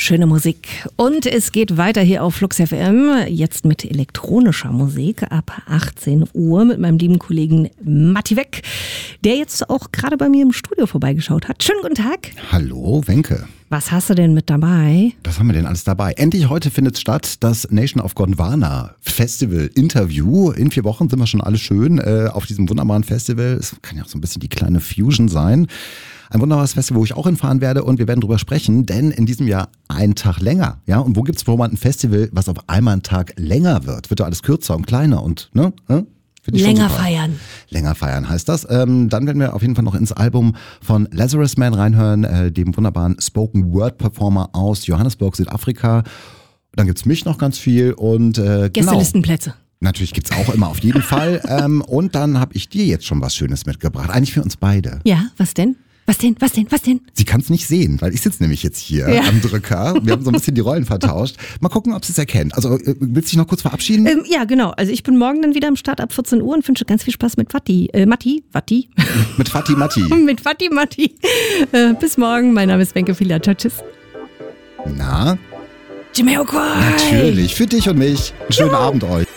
Schöne Musik. Und es geht weiter hier auf Flux FM, jetzt mit elektronischer Musik ab 18 Uhr mit meinem lieben Kollegen Matti Weck, der jetzt auch gerade bei mir im Studio vorbeigeschaut hat. Schönen guten Tag. Hallo, Wenke. Was hast du denn mit dabei? Was haben wir denn alles dabei? Endlich heute findet statt das Nation of Gondwana Festival Interview. In 4 Wochen sind wir schon alle schön auf diesem wunderbaren Festival. Es kann ja auch so ein bisschen die kleine Fusion sein. Ein wunderbares Festival, wo ich auch hinfahren werde und wir werden drüber sprechen, denn in diesem Jahr einen Tag länger. Ja, und wo gibt es ein Festival, was auf einmal einen Tag länger wird? Wird doch alles kürzer und kleiner und, ne? Länger feiern. Länger feiern heißt das. Dann werden wir auf jeden Fall noch ins Album von Lazarus Man reinhören, dem wunderbaren Spoken Word Performer aus Johannesburg, Südafrika. Dann gibt's mich noch ganz viel und Gästelistenplätze. Genau. Natürlich gibt's auch immer, auf jeden Fall. Und dann habe ich dir jetzt schon was Schönes mitgebracht. Eigentlich für uns beide. Ja, was denn? Was denn? Sie kann es nicht sehen, weil ich sitze nämlich jetzt hier am Drücker. Wir haben so ein bisschen die Rollen vertauscht. Mal gucken, ob sie es erkennt. Also willst du dich noch kurz verabschieden? Ja, genau. Also ich bin morgen dann wieder am Start ab 14 Uhr und wünsche ganz viel Spaß mit Matti. Mit Fati Matti. Mit Fati Matti. Bis morgen. Mein Name ist Wenke Fila. Ciao, tschüss. Na? Jamiroquai. Natürlich. Für dich und mich. Einen schönen Abend euch.